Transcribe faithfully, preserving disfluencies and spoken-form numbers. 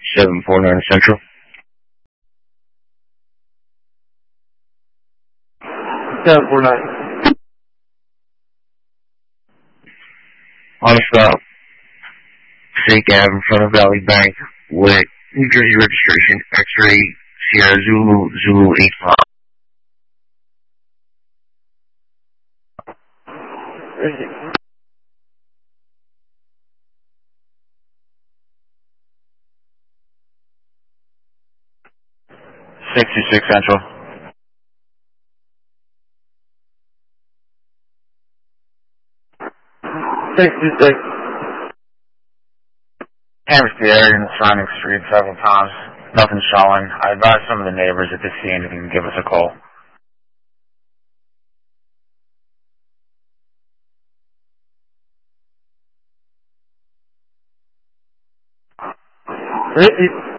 seven four nine Central. seven four nine. On a stop. Snake Ave in front of Valley Bank with New Jersey registration X-ray Sierra Zulu Zulu eight five. six two six Central. six two six. Canvassed the area in the surrounding streets several times. Nothing showing. I advised some of the neighbors if they see anything to give us a call. It, it,